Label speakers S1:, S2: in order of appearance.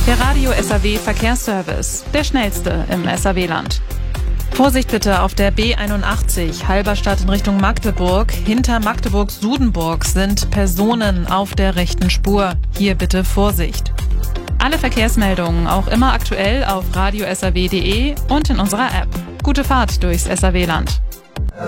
S1: Der Radio SAW Verkehrsservice, der schnellste im SAW-Land. Vorsicht bitte auf der B81 Halberstadt in Richtung Magdeburg. Hinter Magdeburg-Sudenburg sind Personen auf der rechten Spur. Hier bitte Vorsicht. Alle Verkehrsmeldungen auch immer aktuell auf radiosaw.de und in unserer App. Gute Fahrt durchs SAW-Land.